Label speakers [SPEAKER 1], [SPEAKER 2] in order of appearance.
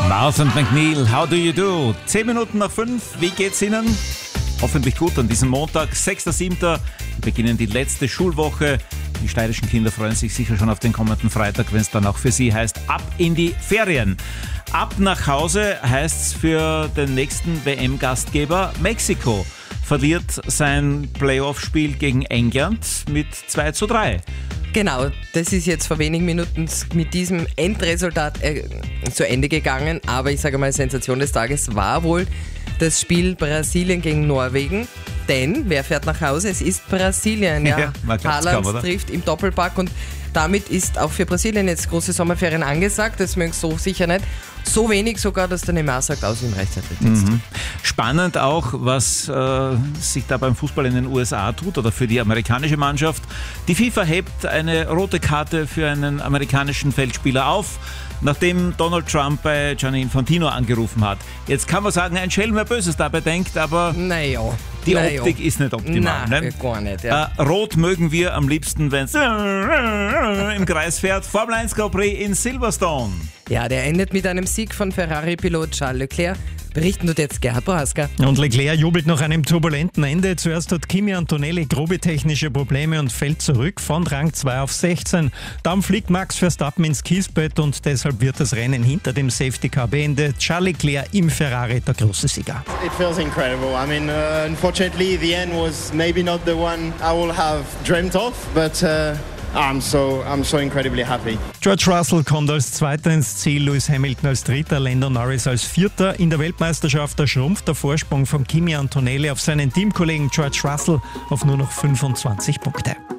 [SPEAKER 1] Mouth and McNeil, how do you do? 10 Minuten nach 5, wie geht's Ihnen? Hoffentlich gut an diesem Montag, 6.7. Wir beginnen die letzte Schulwoche. Die steirischen Kinder freuen sich sicher schon auf den kommenden Freitag, wenn es dann auch für sie heißt, ab in die Ferien. Ab nach Hause heißt's für den nächsten WM-Gastgeber Mexiko. Verliert sein Playoff-Spiel gegen England mit 2:3.
[SPEAKER 2] Genau, das ist jetzt vor wenigen Minuten mit diesem Endresultat zu Ende gegangen. Aber ich sage mal, Sensation des Tages war wohl das Spiel Brasilien gegen Norwegen. Denn, wer fährt nach Hause? Es ist Brasilien. Ja, Haaland trifft im Doppelpack und damit ist auch für Brasilien jetzt große Sommerferien angesagt. Das mögen so sicher nicht. So wenig sogar, dass der Neymar sagt, aus ihm Rechtsantritt jetzt.
[SPEAKER 1] Spannend auch, was sich da beim Fußball in den USA tut oder für die amerikanische Mannschaft. Die FIFA hebt eine rote Karte für einen amerikanischen Feldspieler auf, nachdem Donald Trump bei Gianni Infantino angerufen hat. Jetzt kann man sagen, ein Schelm, wer Böses dabei denkt, aber die Optik ist nicht optimal.
[SPEAKER 2] Nein, gar nicht. Ja.
[SPEAKER 1] Rot mögen wir am liebsten, wenn es im Kreis fährt. Formel 1 Grand Prix in Silverstone.
[SPEAKER 2] Ja, der endet mit einem Sieg von Ferrari-Pilot Charles Leclerc. Berichten tut jetzt Gerhard Bohaska.
[SPEAKER 3] Und Leclerc jubelt nach einem turbulenten Ende. Zuerst hat Kimi Antonelli grobe technische Probleme und fällt zurück von Rang 2 auf 16. Dann fliegt Max Verstappen ins Kiesbett und deshalb wird das Rennen hinter dem Safety Car beendet. Charles Leclerc im Ferrari der große Sieger.
[SPEAKER 4] It feels incredible. I mean, unfortunately the end was maybe not the one I will have dreamt of, but I'm so incredibly happy.
[SPEAKER 3] George Russell kommt als Zweiter ins Ziel, Lewis Hamilton als Dritter, Lando Norris als Vierter. In der Weltmeisterschaft schrumpft der Vorsprung von Kimi Antonelli auf seinen Teamkollegen George Russell auf nur noch 25 Punkte.